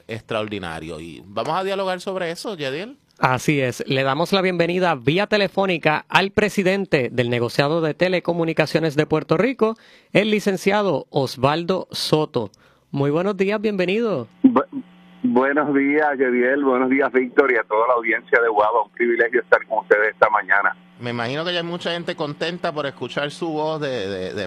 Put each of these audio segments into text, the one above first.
extraordinario. Y vamos a dialogar sobre eso, Yadiel. Así es, le damos la bienvenida vía telefónica al presidente del negociado de telecomunicaciones de Puerto Rico, el licenciado Osvaldo Soto. Muy buenos días, bienvenido. Buenos días, Yediel, buenos días, Víctor, y a toda la audiencia de Guava. Un privilegio estar con ustedes esta mañana. Me imagino que ya hay mucha gente contenta por escuchar su voz de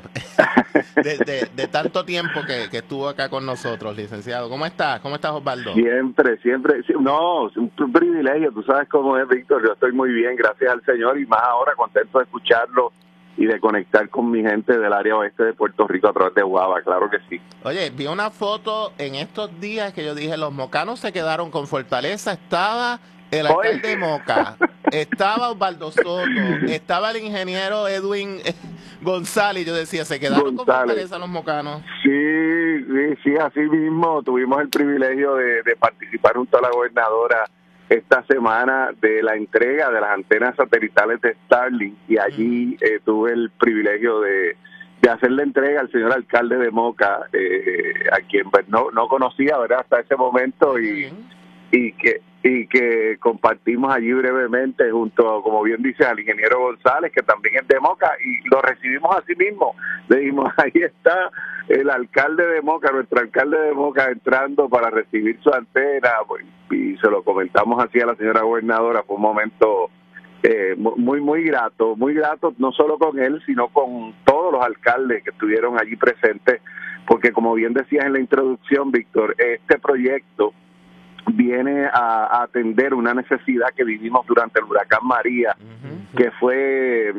tanto tiempo que estuvo acá con nosotros, licenciado. ¿Cómo estás? ¿Cómo estás, Osvaldo? Siempre. No, es un privilegio. Tú sabes cómo es, Víctor. Yo estoy muy bien, gracias al Señor, y más ahora contento de escucharlo y de conectar con mi gente del área oeste de Puerto Rico a través de Guava, claro que sí. Oye, vi una foto en estos días que yo dije, los mocanos se quedaron con Fortaleza. Estaba el alcalde de Moca, estaba Osvaldo Soto, estaba el ingeniero Edwin González. Yo decía, ¿se quedaron con Fortaleza los mocanos? Sí, así mismo. Tuvimos el privilegio de participar junto a la gobernadora esta semana de la entrega de las antenas satelitales de Starlink, y allí tuve el privilegio de hacer la entrega al señor alcalde de Moca, a quien pues, no conocía, ¿verdad?, hasta ese momento, y que compartimos allí brevemente junto, como bien dice, al ingeniero González, que también es de Moca, y lo recibimos así mismo. Le dijimos, ahí está el alcalde de Moca, nuestro alcalde de Moca, entrando para recibir su antena, pues, y se lo comentamos así a la señora gobernadora. Fue un momento muy grato, no solo con él, sino con todos los alcaldes que estuvieron allí presentes, porque como bien decías en la introducción, Víctor, este proyecto viene a atender una necesidad que vivimos durante el huracán María, que fue,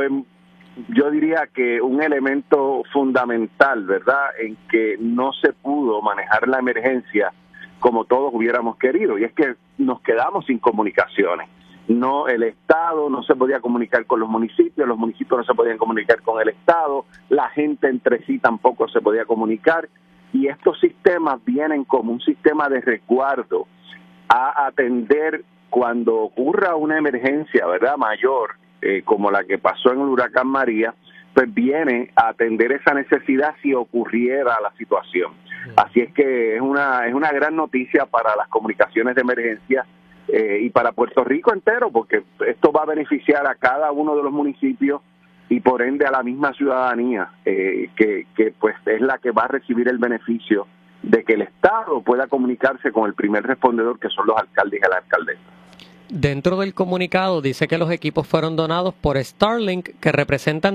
yo diría que un elemento fundamental, ¿verdad?, en que no se pudo manejar la emergencia como todos hubiéramos querido, y es que nos quedamos sin comunicaciones. No, el Estado no se podía comunicar con los municipios no se podían comunicar con el Estado, la gente entre sí tampoco se podía comunicar, y estos sistemas vienen como un sistema de resguardo a atender cuando ocurra una emergencia, ¿verdad?, mayor, como la que pasó en el huracán María, pues viene a atender esa necesidad si ocurriera la situación. Así es que es una gran noticia para las comunicaciones de emergencia y para Puerto Rico entero, porque esto va a beneficiar a cada uno de los municipios y por ende a la misma ciudadanía, que pues es la que va a recibir el beneficio de que el Estado pueda comunicarse con el primer respondedor, que son los alcaldes y la alcaldesa. Dentro del comunicado dice que los equipos fueron donados por Starlink, que representan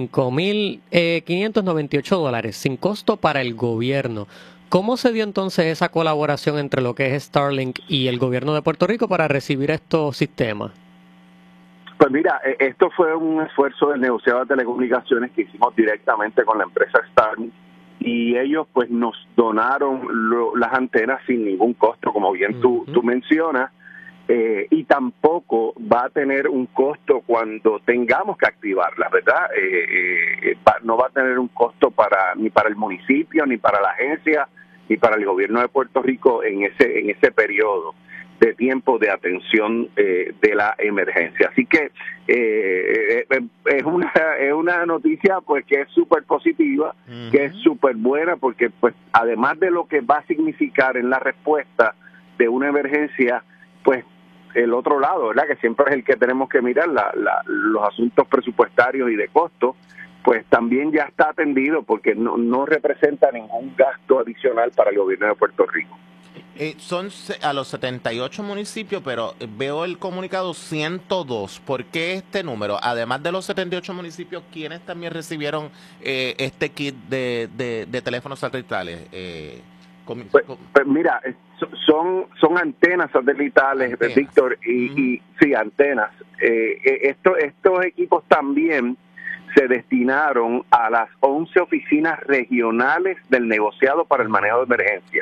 $35,598 sin costo para el gobierno. ¿Cómo se dio entonces esa colaboración entre lo que es Starlink y el gobierno de Puerto Rico para recibir estos sistemas? Pues mira, esto fue un esfuerzo del negociado de telecomunicaciones que hicimos directamente con la empresa Starlink, y ellos pues nos donaron las antenas sin ningún costo, como bien tú mencionas. Y tampoco va a tener un costo cuando tengamos que activarla, ¿verdad? No va a tener un costo ni para el municipio, ni para la agencia, ni para el gobierno de Puerto Rico en ese periodo de tiempo de atención de la emergencia. Así que es una noticia pues que es súper positiva, que es súper buena, porque pues además de lo que va a significar en la respuesta de una emergencia, pues el otro lado, ¿verdad?, que siempre es el que tenemos que mirar, los asuntos presupuestarios y de costo, pues también ya está atendido, porque no representa ningún gasto adicional para el gobierno de Puerto Rico. Son a los 78 municipios, pero veo el comunicado 102. ¿Por qué este número? Además de los 78 municipios, ¿quiénes también recibieron este kit de teléfonos satelitales? Pues mira, son antenas satelitales, Víctor, y sí, antenas. Estos equipos también se destinaron a las 11 oficinas regionales del negociado para el manejo de emergencia.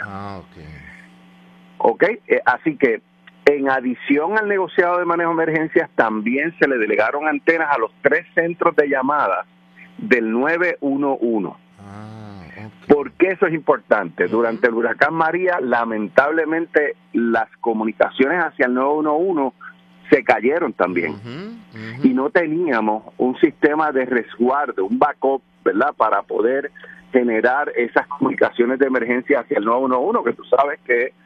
Así que en adición al negociado de manejo de emergencias, también se le delegaron antenas a los 3 centros de llamadas del 911. ¿Por qué eso es importante? Durante el huracán María, lamentablemente, las comunicaciones hacia el 911 se cayeron también. Y no teníamos un sistema de resguardo, un backup, ¿verdad?, para poder generar esas comunicaciones de emergencia hacia el 911, que tú sabes que